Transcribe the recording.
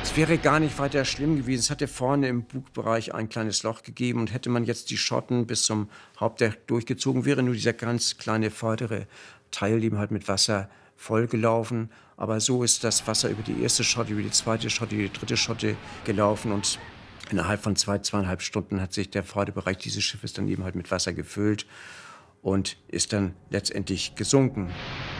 Es wäre gar nicht weiter schlimm gewesen. Es hatte vorne im Bugbereich ein kleines Loch gegeben und hätte man jetzt die Schotten bis zum Hauptdeck durchgezogen, wäre nur dieser ganz kleine vordere Teil eben halt mit Wasser vollgelaufen. Aber so ist das Wasser über die erste Schotte, über die zweite Schotte, über die dritte Schotte gelaufen und innerhalb von 2,5 Stunden hat sich der Vorderbereich dieses Schiffes dann eben halt mit Wasser gefüllt und ist dann letztendlich gesunken.